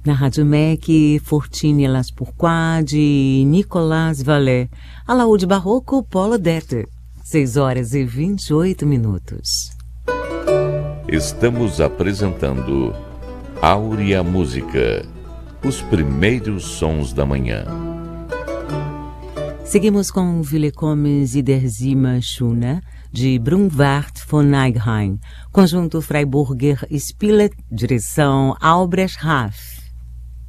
Na Rádio MEC, Fortini Las Pourquoi, de Nicolas Vallet. Alaúde Barroco, Paula Dete. 6h28. Estamos apresentando Áurea Música, os primeiros sons da manhã. Seguimos com Willkommen Sie der Zimmer Schöne, de Brunwart von Neigheim, conjunto Freiburger Spielet, direção Albrecht Raff.